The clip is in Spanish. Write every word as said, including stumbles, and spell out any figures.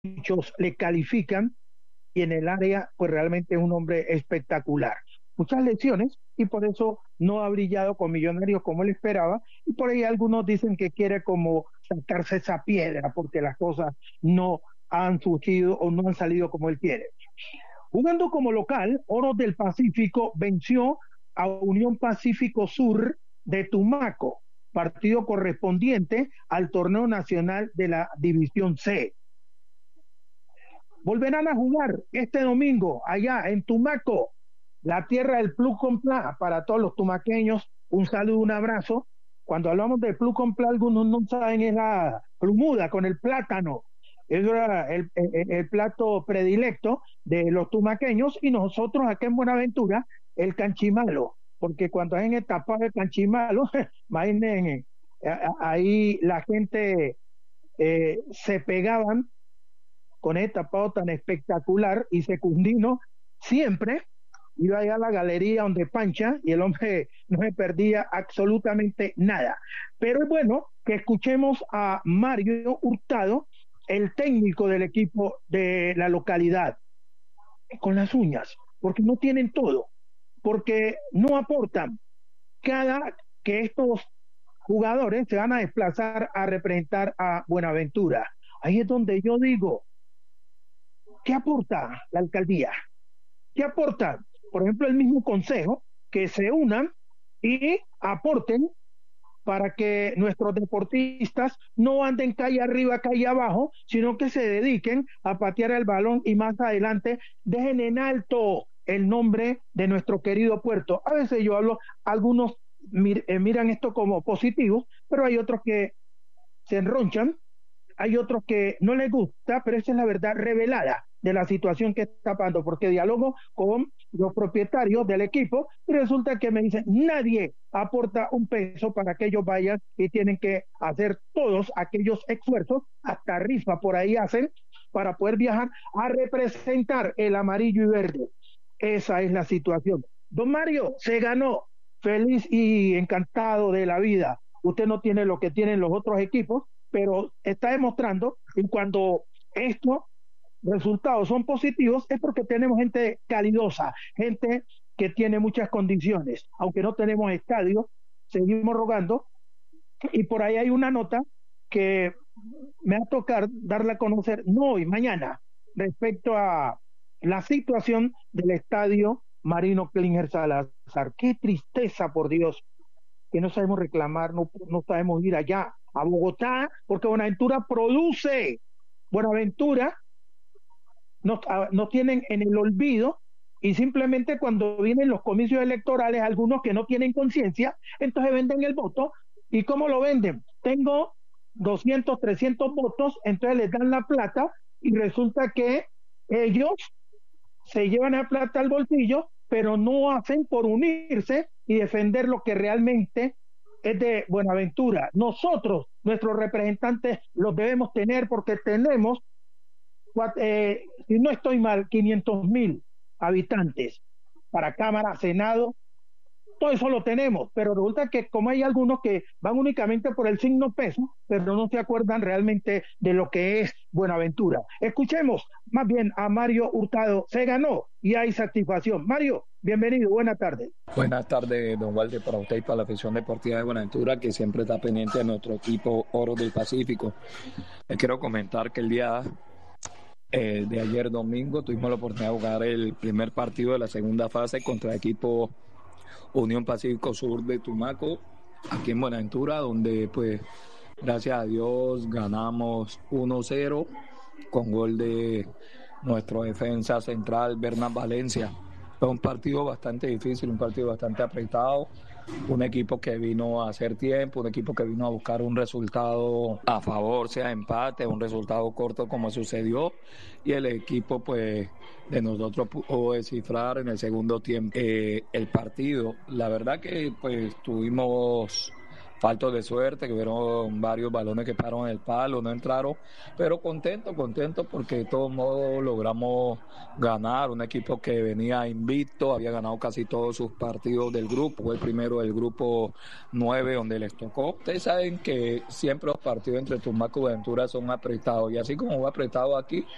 muchos le califican, y en el área, pues realmente es un hombre espectacular. Muchas lesiones y por eso no ha brillado con Millonarios como él esperaba. Y por ahí algunos dicen que quiere como sacarse esa piedra porque las cosas no han surgido o no han salido como él quiere. Jugando como local, Oro del Pacífico venció a Unión Pacífico Sur de Tumaco, partido correspondiente al torneo nacional de la División C. Volverán a jugar este domingo allá en Tumaco, la tierra del Plus Complá. Para todos los tumaqueños, un saludo, un abrazo. Cuando hablamos de Plus Complá, algunos no saben, es la plumuda con el plátano. Eso era el, el, el plato predilecto de los tumaqueños, y nosotros acá en Buenaventura, el canchimalo, porque cuando hay en etapa de canchimalo, imaginen, ahí la gente eh, se pegaban con este tapado tan espectacular, y Secundino siempre iba allá a la galería donde Pancha, y el hombre no se perdía absolutamente nada. Pero es bueno que escuchemos a Mario Hurtado, el técnico del equipo de la localidad, con las uñas, porque no tienen todo, porque no aportan. Cada que estos jugadores se van a desplazar a representar a Buenaventura, ahí es donde yo digo, ¿qué aporta la alcaldía? ¿Qué aporta? Por ejemplo, el mismo consejo, que se unan y aporten para que nuestros deportistas no anden calle arriba, calle abajo, sino que se dediquen a patear el balón y más adelante dejen en alto el nombre de nuestro querido puerto. A veces yo hablo, algunos mir, eh, miran esto como positivo, pero hay otros que se enronchan, hay otros que no les gusta, pero esa es la verdad revelada de la situación que está pasando, porque dialogo con los propietarios del equipo y resulta que me dicen, nadie aporta un peso para que ellos vayan, y tienen que hacer todos aquellos esfuerzos, hasta rifa por ahí hacen, para poder viajar a representar el amarillo y verde. Esa es la situación. Don Mario, se ganó, feliz y encantado de la vida. Usted no tiene lo que tienen los otros equipos, pero está demostrando, y cuando esto resultados son positivos es porque tenemos gente calidosa, gente que tiene muchas condiciones. Aunque no tenemos estadio, seguimos rogando, y por ahí hay una nota que me va a tocar darla a conocer, no hoy, mañana, respecto a la situación del estadio Marino Klinger Salazar. Qué tristeza, por Dios, que no sabemos reclamar, no, no sabemos ir allá a Bogotá, porque Buenaventura produce. Buenaventura Nos, nos tienen en el olvido, y simplemente cuando vienen los comicios electorales, algunos que no tienen conciencia, entonces venden el voto. ¿Y cómo lo venden? Tengo doscientos, trescientos votos, entonces les dan la plata y resulta que ellos se llevan la plata al bolsillo, pero no hacen por unirse y defender lo que realmente es de Buenaventura. Nosotros, nuestros representantes, los debemos tener porque tenemos Eh, si no estoy mal, quinientos mil habitantes para Cámara, Senado, todo eso lo tenemos, pero resulta que como hay algunos que van únicamente por el signo peso, pero no se acuerdan realmente de lo que es Buenaventura. Escuchemos más bien a Mario Hurtado. Se ganó y hay satisfacción. Mario, bienvenido, buenas tardes. Buenas tardes, don Walter, para usted y para la afición deportiva de Buenaventura, que siempre está pendiente de nuestro equipo Oro del Pacífico. Les quiero comentar que el día Eh, de ayer domingo tuvimos la oportunidad de jugar el primer partido de la segunda fase contra el equipo Unión Pacífico Sur de Tumaco, aquí en Buenaventura, donde pues gracias a Dios ganamos uno cero con gol de nuestro defensa central Bernard Valencia. Fue un partido bastante difícil, un partido bastante apretado, un equipo que vino a hacer tiempo, un equipo que vino a buscar un resultado a favor, sea empate, un resultado corto como sucedió, y el equipo pues de nosotros pudo descifrar en el segundo tiempo eh, el partido. La verdad que pues tuvimos faltos de suerte, que hubieron varios balones que pararon en el palo, no entraron, pero contento, contento porque de todos modos logramos ganar. Un equipo que venía invicto, había ganado casi todos sus partidos del grupo, fue el primero del grupo nueve donde les tocó. Ustedes saben que siempre los partidos entre Tumaco y Buenaventura son apretados, y así como fue apretado aquí,